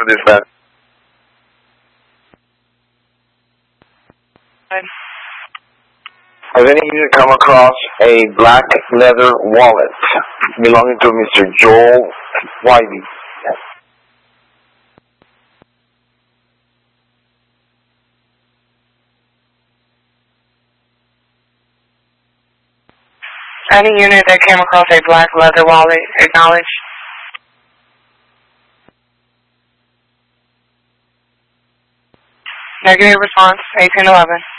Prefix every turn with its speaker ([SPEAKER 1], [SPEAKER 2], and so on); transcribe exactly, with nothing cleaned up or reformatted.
[SPEAKER 1] for dispatch. Has any user come across a black leather wallet belonging to Mister Joel Whitey?
[SPEAKER 2] Any unit that came across a black leather wallet, acknowledge. Negative response, eighteen eleven.